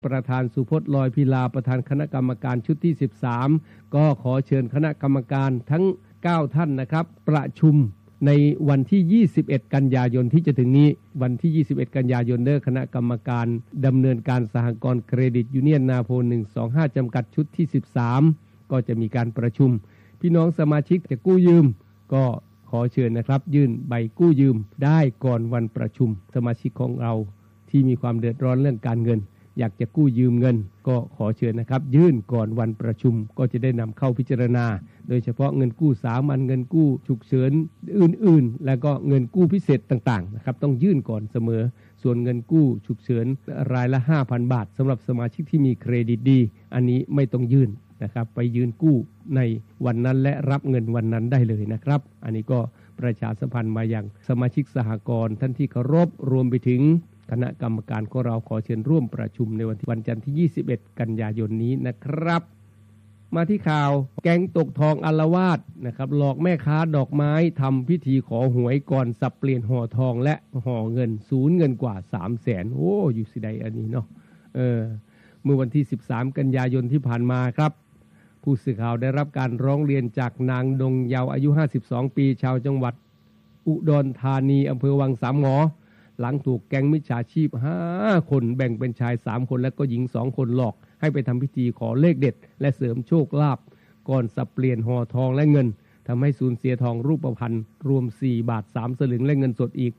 ประธานสุพจน์ลอยพิลาประธานคณะกรรมการชุดที่13ก็ขอเชิญคณะกรรมการทั้ง9ท่านนะครับประชุมในวันที่21กันยายนที่จะถึงนี้วันที่21กันยายนคณะกรรมการดำเนินการสหกรณ์เครดิตยูเนียนนาโพ125จำกัดชุดที่13ก็จะมีการประชุมพี่น้องสมาชิกจะกู้ยืมก็ขอเชิญนะครับยื่นใบกู้ยืมได้ก่อนวันประชุมสมาชิกของเราที่มีความเดือดร้อนเรื่องการเงินอยากจะกู้ยืมเงินก็ขอเชิญนะครับยื่นก่อนวันประชุมก็จะได้นำเข้าพิจารณาโดยเฉพาะเงินกู้สามัญเงินกู้ฉุกเฉินอื่นๆแล้วก็เงินกู้พิเศษต่างๆนะครับต้องยื่นก่อนเสมอส่วนเงินกู้ฉุกเฉินรายละ 5,000 บาทสำหรับสมาชิกที่มีเครดิตดีอันนี้ไม่ต้องยื่นนะครับไปยืนกู้ในวันนั้นและรับเงินวันนั้นได้เลยนะครับอันนี้ก็ประชาสัมพันธ์มาอย่างสมาชิกสหกรณ์ท่านที่เคารพรวมไปถึงคณะกรรมการของเราขอเชิญร่วมประชุมในวันจันทร์ที่21กันยายนนี้นะครับมาที่ข่าวแก๊งตกทองอาละวาดนะครับหลอกแม่ค้าดอกไม้ทำพิธีขอหวยก่อนสับเปลี่ยนห่อทองและห่อเงินสูญเงินกว่า 300,000 โอ้อยู่สิใดอันนี้เนาะเมื่อวันที่13กันยายนที่ผ่านมาครับผู้สื่อข่าวได้รับการร้องเรียนจากนางดงเยาว์อายุ52ปีชาวจังหวัดอุดรธานีอำเภอวังสามหมอหลังถูกแก๊งมิจฉาชีพ5คนแบ่งเป็นชาย3คนและก็หญิง2คนหลอกให้ไปทำพิธีขอเลขเด็ดและเสริมโชคลาภก่อนสับเปลี่ยนห่อทองและเงินทำให้สูญเสียทองรูปพรรณรวม4บาท3สลึงและเงินสดอีก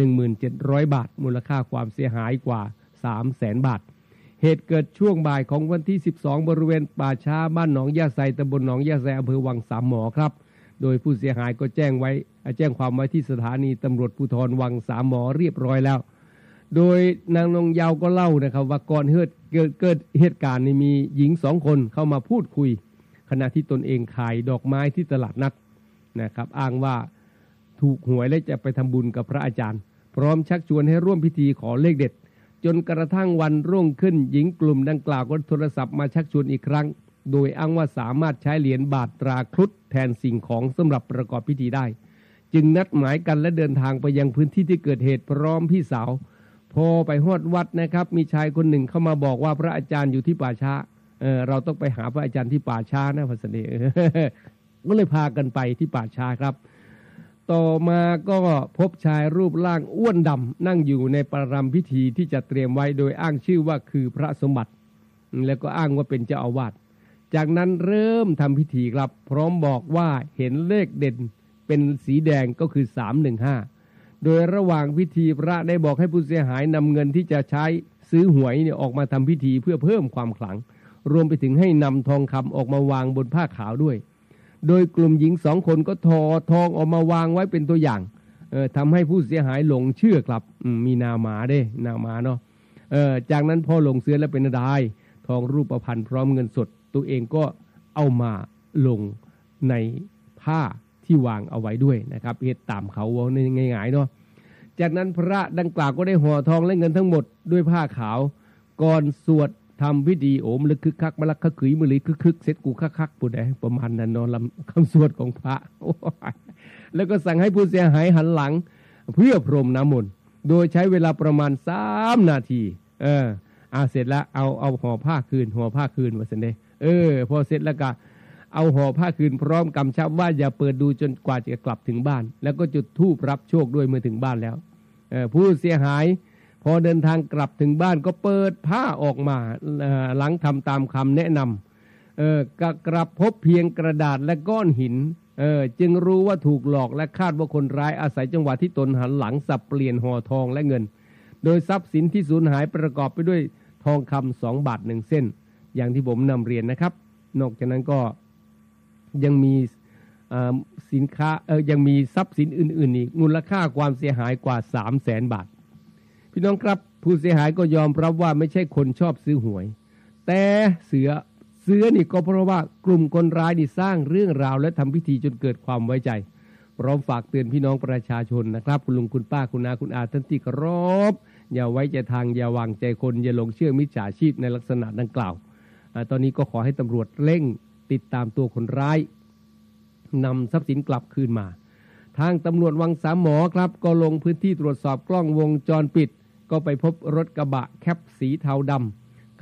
17,000 บาทมูลค่าความเสียหายกว่า 300,000 บาทเหตุเกิดช่วงบ่ายของวันที่12บริเวณป่าช้าบ้านหนองยาไซตำบลหนองยาไซอำเภอวังสามหมอครับโดยผู้เสียหายก็แจ้งความไว้ที่สถานีตำรวจภูธรวังสามหมอเรียบร้อยแล้วโดยนางนงเยาว์ก็เล่านะครับว่าก่อนเกิดเหตุการณ์นี้มีหญิง2คนเข้ามาพูดคุยขณะที่ตนเองขายดอกไม้ที่ตลาดนัดนะครับอ้างว่าถูกหวยและจะไปทำบุญกับพระอาจารย์พร้อมชักชวนให้ร่วมพิธีขอเลขเด็ดจนกระทั่งวันรุ่งขึ้นหญิงกลุ่มดังกล่าวก็โทรศัพท์มาชักชวนอีกครั้งโดยอ้างว่าสามารถใช้เหรียญบาทตราครุฑแทนสิ่งของสำหรับประกอบพิธีได้จึงนัดหมายกันและเดินทางไปยังพื้นที่ที่เกิดเหตุพร้อมพี่สาวพอไปฮอดวัดนะครับมีชายคนหนึ่งเข้ามาบอกว่าพระอาจารย์อยู่ที่ป่าช้าเราต้องไปหาพระอาจารย์ที่ป่าช้านะพระเสน่ห์ก็เลยพากันไปที่ป่าช้าครับต่อมาก็พบชายรูปร่างอ้วนดำนั่งอยู่ในประรำพิธีที่จะเตรียมไว้โดยอ้างชื่อว่าคือพระสมบัติแล้วก็อ้างว่าเป็นเจ้าอาวาสจากนั้นเริ่มทำพิธีครับพร้อมบอกว่าเห็นเลขเด่นเป็นสีแดงก็คือ315โดยระหว่างพิธีพระได้บอกให้ผู้เสียหายนำเงินที่จะใช้ซื้อหวยเนี่ยออกมาทำพิธีเพื่อเพิ่มความขลังรวมไปถึงให้นำทองคำออกมาวางบนผ้าขาวด้วยโดยกลุ่มหญิง2คนก็ทองออกมาวางไว้เป็นตัวอย่างทำให้ผู้เสียหายหลงเชื่อครับมีนาหมาเด้นาหมาเนาะจากนั้นพอหลงเชื่อแล้วเป็นได้ทองรูปพรรณพร้อมเงินสดตัวเองก็เอามาลงในผ้าที่วางเอาไว้ด้วยนะครับเหตุตามเขาว่าง่ายๆเนาะจากนั้นพระดังกล่าวก็ได้ห่อทองและเงินทั้งหมดด้วยผ้าขาวก่อนสวดทำพิธีโอมลึกคึกคักมะลักขะขืยมือลีคึกเสร็จกูคักปุดได้ประมาณนั้นนอนลำคำสวดของพระแล้วก็สั่งให้ผู้เสียหายหันหลังเพื่อพรมน้ำมนต์โดยใช้เวลาประมาณ3นาทีเสร็จแล้วเอาห่อผ้าคืนว่าซั่นเด้พอเสร็จแล้วก็เอาห่อผ้าคืนพร้อมกำชับว่าอย่าเปิดดูจนกว่าจะกลับถึงบ้านแล้วก็จุดธูปรับโชคด้วยเมื่อถึงบ้านแล้วผู้เสียหายพอเดินทางกลับถึงบ้านก็เปิดผ้าออกมาหลังทำตามคำแนะนำกลับพบเพียงกระดาษและก้อนหินจึงรู้ว่าถูกหลอกและคาดว่าคนร้ายอาศัยจังหวะที่ตนหันหลังสับเปลี่ยนห่อทองและเงินโดยทรัพย์สินที่สูญหายประกอบไปด้วยทองคำ2 บาท1 เส้นอย่างที่ผมนำเรียนนะครับนอกจากนั้นก็ยังมีสินค้ายังมีทรัพย์สินอื่นๆอีกมูลค่าความเสียหายกว่า 300,000 บาทพี่น้องครับผู้เสียหายก็ยอมรับว่าไม่ใช่คนชอบซื้อหวยแต่เสือนี่ก็เพราะว่ากลุ่มคนร้ายนี่สร้างเรื่องราวและทำพิธีจนเกิดความไว้ใจพร้อมฝากเตือนพี่น้องประชาชนนะครับคุณลุงคุณป้าคุณอาคุณอาท่านที่เคารพอย่าไว้ใจทางอย่าวางใจคนอย่าหลงเชื่อมิจฉาชีพในลักษณะดังกล่าวตอนนี้ก็ขอให้ตำรวจเร่งติดตามตัวคนร้ายนำทรัพย์สินกลับคืนมาทางตำรวจวังสามหมอครับก็ลงพื้นที่ตรวจสอบกล้องวงจรปิดก็ไปพบรถกระบะแคปสีเทาดำ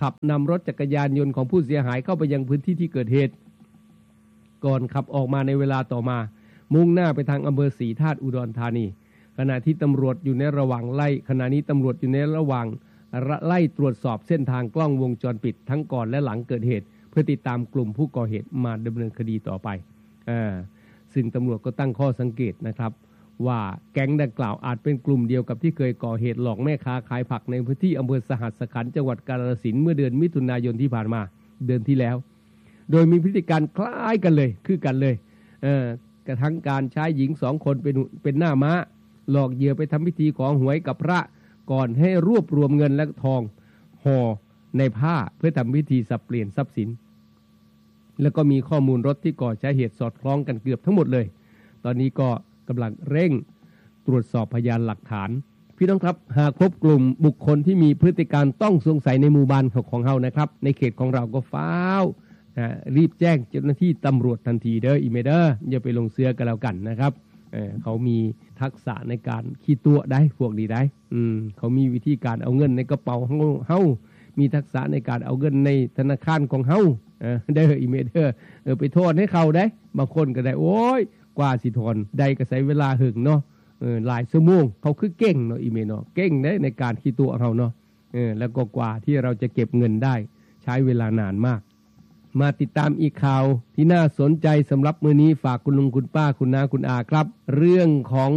ขับนำรถจักรยานยนต์ของผู้เสียหายเข้าไปยังพื้นที่ที่เกิดเหตุก่อนขับออกมาในเวลาต่อมามุ่งหน้าไปทางอำเภอศรีธาตุอุดรธานีขณะที่ตำรวจอยู่ในระหว่างไล่ขณะนี้ตำรวจอยู่ในระหว่างไล่ตรวจสอบเส้นทางกล้องวงจรปิดทั้งก่อนและหลังเกิดเหตุเพื่อติดตามกลุ่มผู้ก่อเหตุมาดำเนินคดีต่อไปซึ่งตำรวจก็ตั้งข้อสังเกตนะครับว่าแก๊งดังกล่าวอาจเป็นกลุ่มเดียวกับที่เคยก่อเหตุหลอกแม่ค้าขายผักในพื้นที่อำเภอสหัสขันธ์จังหวัดกาฬสินธุ์เมื่อเดือนมิถุนายนที่ผ่านมาเดือนที่แล้วโดยมีพฤติการคล้ายกันเลยคือกันเลยกระทั่งการใช้หญิง2 คนเป็นหน้าม้าหลอกเหยื่อไปทำพิธีขอหวยกับพระก่อนให้รวบรวมเงินและทองห่อในผ้าเพื่อทำพิธีสับเปลี่ยนทรัพย์สินแล้วก็มีข้อมูลรถที่ก่อใช้เหตุสอดคล้องกันเกือบทั้งหมดเลยตอนนี้ก็กำลังเร่งตรวจสอบพยานหลักฐานพี่น้องครับหากพบกลุ่มบุคคลที่มีพฤติการต้องสงสัยในหมู่บ้านของเรานะครับในเขตของเราก็ฟ้าวรีบแจ้งเจ้าหน้าที่ตำรวจทันทีเด้ออีเมเดอร์อย่าไปลงเสือกันแล้วกันนะครับเขามีทักษะในการขี้ตัวได้พวกนี้ได้เขามีวิธีการเอาเงินในกระเป๋าเฮามีทักษะในการเอาเงินในธนาคารของเฮาเด้ออีเมเดอร์ไปโทษให้เขาได้บางคนก็ได้โอ้ยกว่าสิทอนใดก็ใช้เวลาหึงเนาะหลายชั่วโมงเขาคือเก่งเนาะอีเมเนาะเก่งได้ในการขี้ตัวเราเนาะแล้วก็กว่าที่เราจะเก็บเงินได้ใช้เวลานานมากมาติดตามอีกข่าวที่น่าสนใจสำหรับมื้อนี้ฝากคุณลุงคุณป้าคุณน้าคุณอาครับเรื่องของ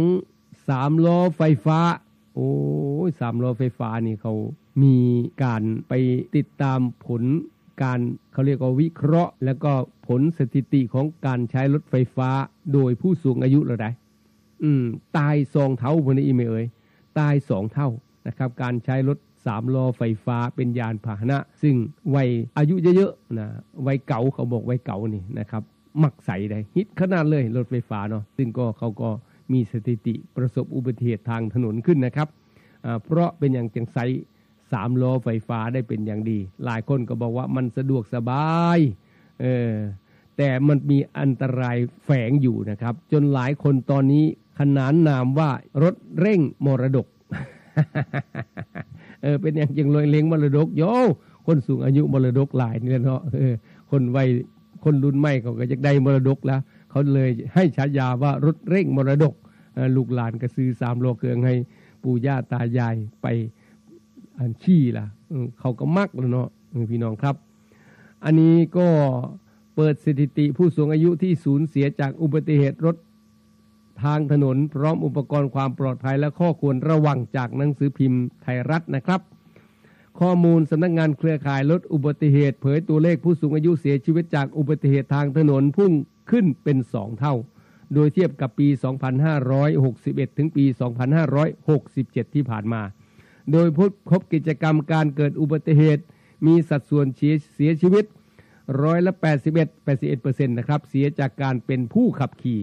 3 ล้อไฟฟ้าโอ้ย3 ล้อไฟฟ้านี่เขามีการไปติดตามผลการเขาเรียกว่าวิเคราะห์แล้วก็ผลสถิติของการใช้รถไฟฟ้าโดยผู้สูงอายุแล้วได้ตาย2 เท่าพอนี้อีเมเอ๋ยตาย2 เท่านะครับการใช้รถ3 ล้อไฟฟ้าเป็นยานพาหนะซึ่งวัยอายุเยอะๆนะวัยเก่าเขาบอกวัยเก่านี่นะครับมักใส่ได้ฮิตขนาดเลยรถไฟฟ้าเนาะซึ่งก็เขาก็มีสถิติประสบอุบัติเหตุทางถนนขึ้นนะครับเพราะเป็นอย่างจังไซ3 ล้อไฟฟ้าได้เป็นอย่างดีหลายคนก็บอกว่ามันสะดวกสบายแต่มันมีอันตรายแฝงอยู่นะครับจนหลายคนตอนนี้ขนานนามว่ารถเร่งมรดก เป็นอย่างจังเลยเลี้ยงมรดกโยคนสูงอายุมรดกหลายเนี่ยเนาะคนรุ่นใหม่เขาก็จะได้มรดกแล้วเขาเลยให้ฉายาว่ารถเร่งมรดกลูกหลานก็ซื้อ3 ล้อเครื่องให้ปู่ย่าตายายไปขี้ล่ะเขาก็มักแล้วเนาะพี่น้องครับอันนี้ก็เปิดสถิติผู้สูงอายุที่สูญเสียจากอุบัติเหตุรถทางถนนพร้อมอุปกรณ์ความปลอดภัยและข้อควรระวังจากหนังสือพิมพ์ไทยรัฐนะครับข้อมูลสำนักงานเครือข่ายลดอุบัติเหตุเผยตัวเลขผู้สูงอายุเสียชีวิตจากอุบัติเหตุทางถนนพุ่งขึ้นเป็น2 เท่าโดยเทียบกับปี 2561 ถึงปี 2567 ที่ผ่านมาโดยพบกิจกรรมการเกิดอุบัติเหตุมีสัดส่วนเสียชีวิต81% นะครับเสียจากการเป็นผู้ขับขี่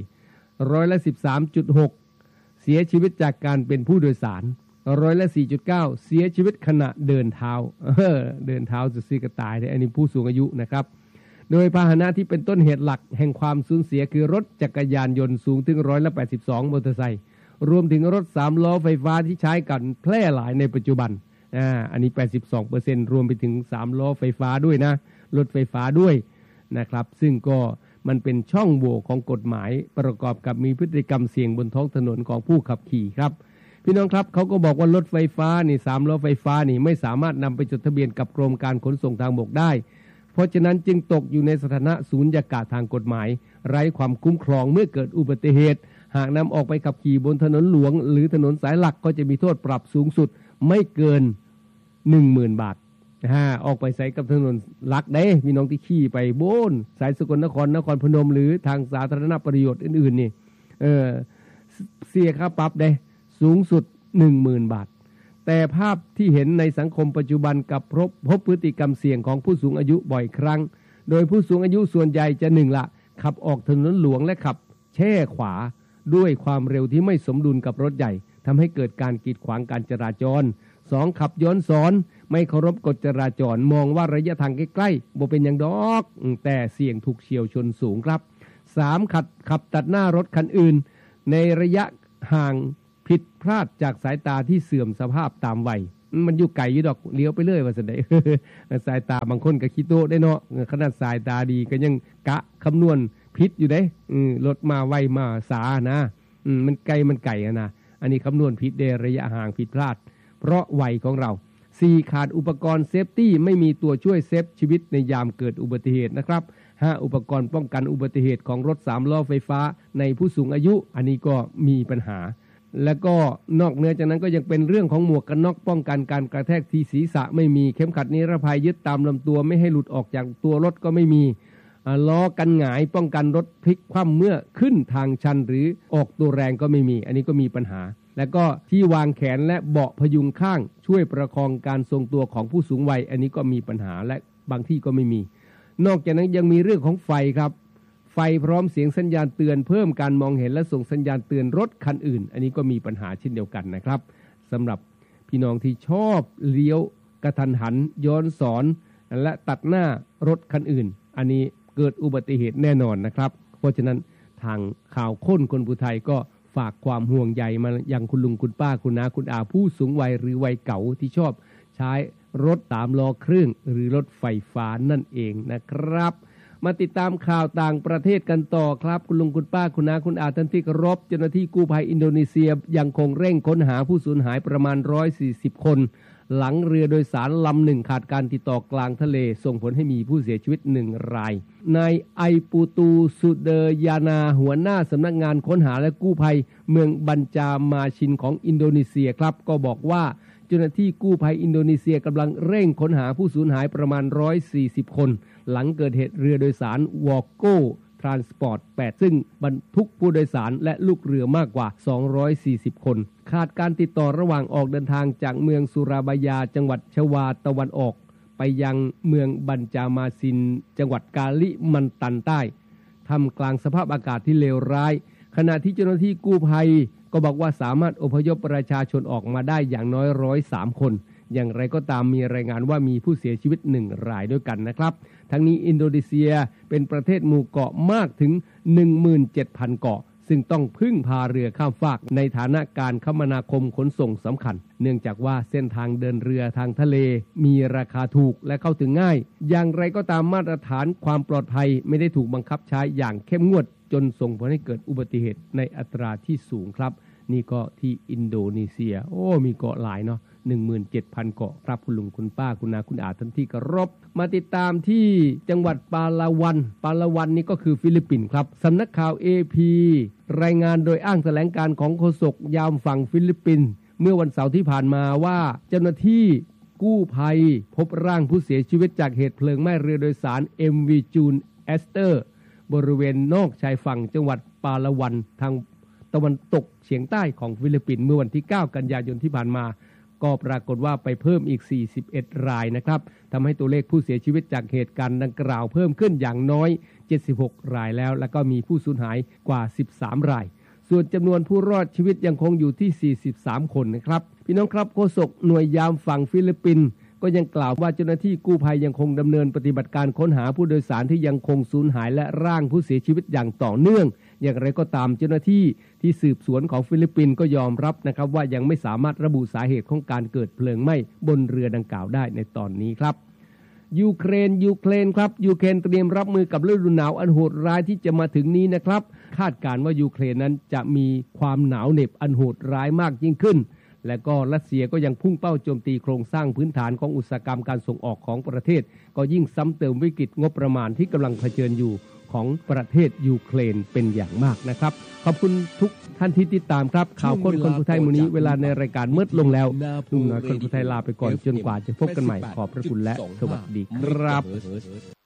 13.6%เสียชีวิตจากการเป็นผู้โดยสาร4.9%เสียชีวิตขณะเดินเท้าเดินเท้าจะซีกระตายอันนี้ผู้สูงอายุนะครับโดยพาหนะที่เป็นต้นเหตุหลักแห่งความสูญเสียคือรถจักรยานยนต์สูงถึง82%มอเตอร์ไซค์รวมถึงรถ3 ล้อไฟฟ้าที่ใช้กันแพร่หลายในปัจจุบันอันนี้ 82% รวมไปถึง3 ล้อไฟฟ้าด้วยนะรถไฟฟ้าด้วยนะครับซึ่งก็มันเป็นช่องโหว่ของกฎหมายประกอบกับมีพฤติกรรมเสี่ยงบนท้องถนนของผู้ขับขี่ครับพี่น้องครับเขาก็บอกว่ารถไฟฟ้านี่3 ล้อไฟฟ้านี่ไม่สามารถนำไปจดทะเบียนกับกรมการขนส่งทางบกได้เพราะฉะนั้นจึงตกอยู่ในสถานะสูญญากาศทางกฎหมายไร้ความคุ้มครองเมื่อเกิดอุบัติเหตุหากนำออกไปขับขี่บนถนนหลวงหรือถนนสายหลักก็จะมีโทษปรับสูงสุดไม่เกิน 10,000 บาทออกไปใส่กับถนนหลักได้พี่น้องที่ขี่ไปโบนสายสกลนครนครพนมหรือทางสาธารณประโยชน์อื่นๆนี่เสียค่าปรับได้สูงสุด 10,000 บาทแต่ภาพที่เห็นในสังคมปัจจุบันกับพบพฤติกรรมเสี่ยงของผู้สูงอายุบ่อยครั้งโดยผู้สูงอายุส่วนใหญ่จะ1ละขับออกถนนหลวงและขับแช่ขวาด้วยความเร็วที่ไม่สมดุลกับรถใหญ่ทำให้เกิดการกีดขวางการจราจร2ขับย้อนสอนไม่เคารพกฎจราจรมองว่าระยะทางใกล้ๆบ่เป็นอย่างดอกแต่เสี่ยงถูกเฉี่ยวชนสูงครับ3ขับตัดหน้ารถคันอื่นในระยะห่างผิดพลาดจากสายตาที่เสื่อมสภาพตามวัยมันอยู่ไกลอยู่ดอกเลี้ยวไปเรื่อยว่าซั่นได้ สายตาบางคนก็ขี้โตได้เนาะขนาดสายตาดีก็ยังกะคำนวณผิดอยู่เด้รถมาไวมาสานะมันไกลอะนะอันนี้คำนวณผิดเดระยะห่างผิดพลาดเพราะวัยของเรา4ขาดอุปกรณ์เซฟตี้ไม่มีตัวช่วยเซฟชีวิตในยามเกิดอุบัติเหตุนะครับ5อุปกรณ์ป้องกันอุบัติเหตุของรถ3ล้อไฟฟ้าในผู้สูงอายุอันนี้ก็มีปัญหาแล้วก็นอกเหนือจากนั้นก็ยังเป็นเรื่องของหมวกกันน็อกป้องกันการกระแทกที่ศีรษะไม่มีเข็มขัดนิรภัยยึดตามลำตัวไม่ให้หลุดออกจากตัวรถก็ไม่มีล้อกันหงายป้องกันรถพลิกคว่ำเมื่อขึ้นทางชันหรือออกตัวแรงก็ไม่มีอันนี้ก็มีปัญหาแล้วก็ที่วางแขนและเบาะพยุงข้างช่วยประคองการทรงตัวของผู้สูงวัยอันนี้ก็มีปัญหาและบางที่ก็ไม่มีนอกจากนั้นยังมีเรื่องของไฟครับไฟพร้อมเสียงสัญญาณเตือนเพิ่มการมองเห็นและส่งสัญญาณเตือนรถคันอื่นอันนี้ก็มีปัญหาเช่นเดียวกันนะครับสำหรับพี่น้องที่ชอบเลี้ยวกระทันหันย้อนสอนและตัดหน้ารถคันอื่นอันนี้เกิดอุบัติเหตุแน่นอนนะครับเพราะฉะนั้นทางข่าวค้นคนผู้ไทยก็ฝากความห่วงใยมายังคุณลุงคุณป้าคุณน้าคุณอาผู้สูงวัยหรือวัยเก่าที่ชอบใช้รถ3ล้อเครื่องหรือรถไฟฟ้านั่นเองนะครับมาติดตามข่าวต่างประเทศกันต่อครับคุณลุงคุณป้าคุณน้าคุณอาท่านที่เคารพเจ้าหน้าที่กู้ภัยอินโดนีเซียยังคงเร่งค้นหาผู้สูญหายประมาณ140คนหลังเรือโดยสารลำหนึ่งขาดการติดต่อกลางทะเลส่งผลให้มีผู้เสียชีวิต1รายนายไอปูตูสุเดยานาหัวหน้าสำนักงานค้นหาและกู้ภัยเมืองบัญจามาชินของอินโดนีเซียครับก็บอกว่าเจ้าหน้าที่กู้ภัยอินโดนีเซียกำลังเร่งค้นหาผู้สูญหายประมาณ140คนหลังเกิดเหตุเรือโดยสารวอโก้ทรานสปอร์ต8ซึ่งบรรทุกผู้โดยสารและลูกเรือมากกว่า240คนขาดการติดต่อระหว่างออกเดินทางจากเมืองสุราบายาจังหวัดชวาตะวันออกไปยังเมืองบัญจามาซินจังหวัดกาลิมันตันใต้ท่ามกลางสภาพอากาศที่เลวร้ายขณะที่เจ้าหน้าที่กู้ภัยก็บอกว่าสามารถอพยพประชาชนออกมาได้อย่างน้อย103คนอย่างไรก็ตามมีรายงานว่ามีผู้เสียชีวิต1รายด้วยกันนะครับทั้งนี้อินโดนีเซียเป็นประเทศหมู่เกาะมากถึง 17,000 เกาะซึ่งต้องพึ่งพาเรือข้ามฟากในฐานะการคมนาคมขนส่งสำคัญเนื่องจากว่าเส้นทางเดินเรือทางทะเลมีราคาถูกและเข้าถึงง่ายอย่างไรก็ตามมาตรฐานความปลอดภัยไม่ได้ถูกบังคับใช้อย่างเข้มงวดจนส่งผลให้เกิดอุบัติเหตุในอัตราที่สูงครับนี่ก็ที่อินโดนีเซียมีเกาะหลายเนาะ 17,000 เกาะครับคุณลุงคุณป้าคุณน้าคุณอาท่านที่เคารพมาติดตามที่จังหวัดปาลาวันนี่ก็คือฟิลิปปินส์ครับสำนักข่าว AP รายงานโดยอ้างแถลงการของโฆษกยามฝั่งฟิลิปปินส์เมื่อวันเสาร์ที่ผ่านมาว่าเจ้าหน้าที่กู้ภัยพบร่างผู้เสียชีวิตจากเหตุเพลิงไหม้เรือโดยสาร MV June Aster บริเวณนอกชายฝั่งจังหวัดปาลาวันทางตะวันตกเฉียงใต้ของฟิลิปปินส์เมื่อวันที่9กันยายนที่ผ่านมาก็ปรากฏว่าไปเพิ่มอีก41รายนะครับทำให้ตัวเลขผู้เสียชีวิตจากเหตุการณ์ดังกล่าวเพิ่มขึ้นอย่างน้อย76รายแล้วก็มีผู้สูญหายกว่า13รายส่วนจำนวนผู้รอดชีวิตยังคงอยู่ที่43คนนะครับพี่น้องครับโฆษกหน่วยยามฝั่งฟิลิปปินส์ก็ยังกล่าวว่าเจ้าหน้าที่กู้ภัยยังคงดำเนินปฏิบัติการค้นหาผู้โดยสารที่ยังคงสูญหายและร่างผู้เสียชีวิตอย่างต่อเนื่องอย่างไรก็ตามเจ้าหน้าที่ที่สืบสวนของฟิลิปปินส์ก็ยอมรับนะครับว่ายังไม่สามารถระบุสาเหตุของการเกิดเพลิงไหม้บนเรือดังกล่าวได้ในตอนนี้ครับยูเครนครับยูเครนเตรียมรับมือกับฤดูหนาวอันโหดร้ายที่จะมาถึงนี้นะครับคาดการณ์ว่ายูเครนนั้นจะมีความหนาวเหน็บอันโหดร้ายมากยิ่งขึ้นและก็รัสเซียก็ยังพุ่งเป้าโจมตีโครงสร้างพื้นฐานของอุตสาหกรรมการส่งออกของประเทศก็ยิ่งซ้ำเติมวิกฤตงบประมาณที่กำลังเผชิญอยู่ของประเทศยูเครนเป็นอย่างมากนะครับขอบคุณทุกท่านที่ติดตามครับข่าวคนผู้ไทยมื้อนี้เวลาในรายการมืดลงแล้วลุงน้อยคนผู้ไทยลาไปก่อนจนกว่าจะพบกันใหม่ขอบพระคุณและสวัสดีครับ